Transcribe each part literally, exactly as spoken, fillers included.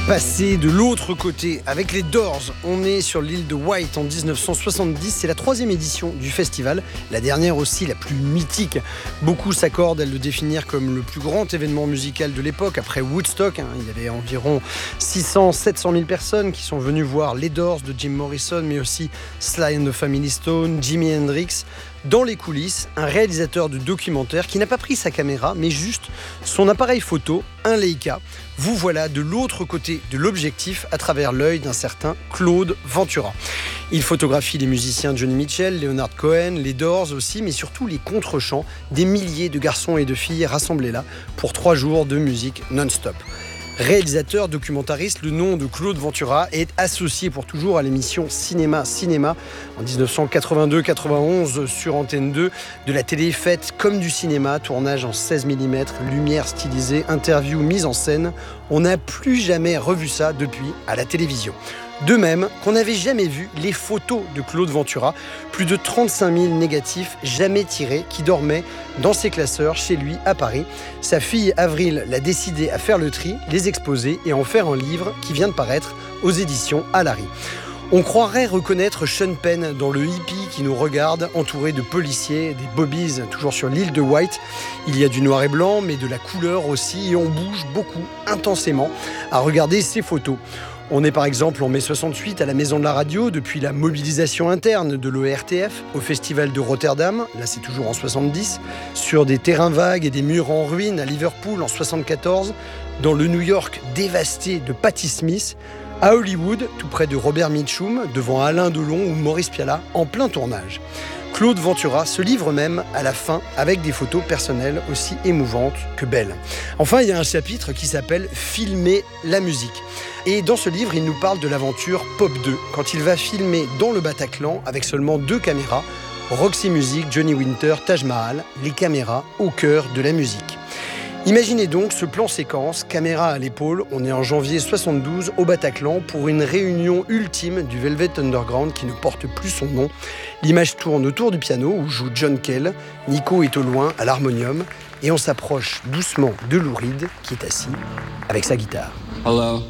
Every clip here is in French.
Passer de l'autre côté avec les Doors. On est sur l'île de Wight en dix-neuf cent soixante-dix. C'est la troisième édition du festival, la dernière aussi la plus mythique. Beaucoup s'accordent à le définir comme le plus grand événement musical de l'époque après Woodstock. Hein. Il y avait environ six cents à sept cent mille personnes qui sont venues voir les Doors de Jim Morrison, mais aussi Sly and the Family Stone, Jimi Hendrix. Dans les coulisses, un réalisateur de documentaire qui n'a pas pris sa caméra, mais juste son appareil photo, un Leica. Vous voilà de l'autre côté de l'objectif à travers l'œil d'un certain Claude Ventura. Il photographie les musiciens Johnny Mitchell, Leonard Cohen, les Doors aussi, mais surtout les contre-chants des milliers de garçons et de filles rassemblés là pour trois jours de musique non-stop. Réalisateur, documentariste, le nom de Claude Ventura est associé pour toujours à l'émission Cinéma Cinéma en dix-neuf cent quatre-vingt-deux quatre-vingt-onze sur Antenne deux, de la télé faite comme du cinéma, tournage en seize millimètres, lumière stylisée, interview mise en scène. On n'a plus jamais revu ça depuis à la télévision. De même qu'on n'avait jamais vu les photos de Claude Ventura, plus de trente-cinq mille négatifs jamais tirés qui dormaient dans ses classeurs chez lui à Paris. Sa fille Avril l'a décidé à faire le tri, les exposer et en faire un livre qui vient de paraître aux éditions Alary. On croirait reconnaître Sean Penn dans le hippie qui nous regarde, entouré de policiers, des bobbies, toujours sur l'île de Wight. Il y a du noir et blanc, mais de la couleur aussi, et on bouge beaucoup, intensément, à regarder ces photos. On est par exemple en mai soixante-huit à la Maison de la Radio depuis la mobilisation interne de l'O R T F au Festival de Rotterdam, là c'est toujours en soixante-dix, sur des terrains vagues et des murs en ruine à Liverpool en soixante-quatorze, dans le New York dévasté de Patti Smith, à Hollywood, tout près de Robert Mitchum, devant Alain Delon ou Maurice Pialat, en plein tournage. Claude Ventura se livre même à la fin avec des photos personnelles aussi émouvantes que belles. Enfin, il y a un chapitre qui s'appelle « Filmer la musique ». Et dans ce livre, il nous parle de l'aventure Pop deux, quand il va filmer dans le Bataclan avec seulement deux caméras, Roxy Music, Johnny Winter, Taj Mahal, les caméras au cœur de la musique. Imaginez donc ce plan séquence, caméra à l'épaule, on est en janvier soixante-douze au Bataclan pour une réunion ultime du Velvet Underground qui ne porte plus son nom. L'image tourne autour du piano où joue John Cale, Nico est au loin à l'harmonium et on s'approche doucement de Lou Reed qui est assis avec sa guitare. Hello.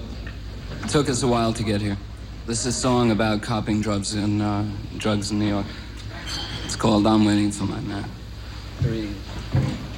It took us a while to get here. This is a song about copping drugs in, uh, drugs in New York. It's called I'm Waiting for My Man. Three.